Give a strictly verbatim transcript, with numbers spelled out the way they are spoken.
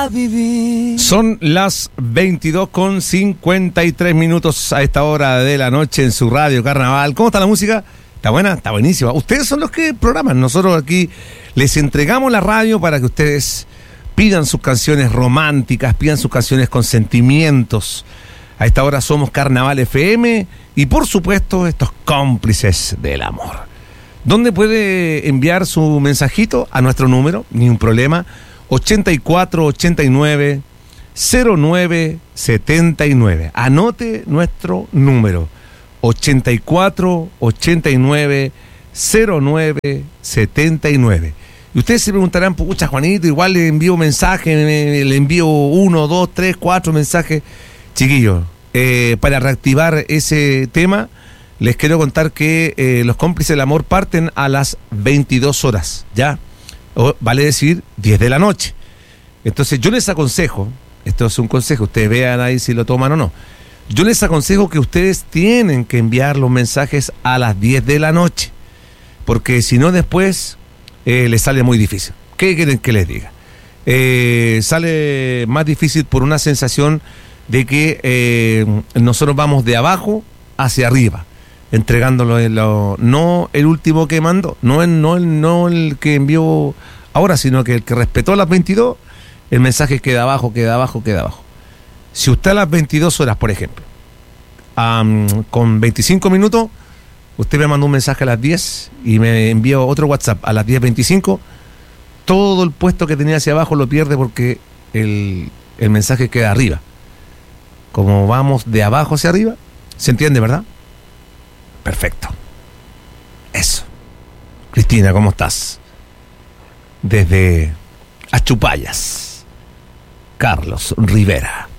a vivir. Son las veintidós con cincuenta y tres minutos a esta hora de la noche en su radio Carnaval. ¿Cómo está la música? ¿Está buena? Está buenísima. Ustedes son los que programan. Nosotros aquí les entregamos la radio para que ustedes pidan sus canciones románticas, pidan sus canciones con sentimientos. A esta hora somos Carnaval F M y por supuesto estos cómplices del amor. ¿Dónde puede enviar su mensajito? A nuestro número, ni un problema, ochenta y cuatro ochenta y nueve cero nueve setenta y nueve. Anote nuestro número, ochenta y cuatro ochenta y nueve cero nueve setenta y nueve. Y ustedes se preguntarán, pucha Juanito, igual le envío mensaje, le envío uno, dos, tres, cuatro mensajes. Chiquillos, eh, para reactivar ese tema, les quiero contar que eh, los cómplices del amor parten a las veintidós horas, ¿ya? O, vale decir, diez de la noche. Entonces yo les aconsejo, esto es un consejo, ustedes vean ahí si lo toman o no. Yo les aconsejo que ustedes tienen que enviar los mensajes a las diez de la noche, porque si no después eh, les sale muy difícil. ¿Qué quieren que les diga? Eh, sale más difícil por una sensación de que eh, nosotros vamos de abajo hacia arriba, entregándolo en lo, no el último que mandó, no el, no, el, no el que envió ahora, sino que el que respetó las veintidós, el mensaje queda abajo, queda abajo, queda abajo. Si usted a las veintidós horas, por ejemplo, um, con veinticinco minutos, usted me mandó un mensaje a las diez y me envió otro WhatsApp a las diez veinticinco, todo el puesto que tenía hacia abajo lo pierde porque el, el mensaje queda arriba. Como vamos de abajo hacia arriba, ¿se entiende, verdad? Perfecto. Eso. Cristina, ¿cómo estás? Desde Achupayas, Carlos Rivera.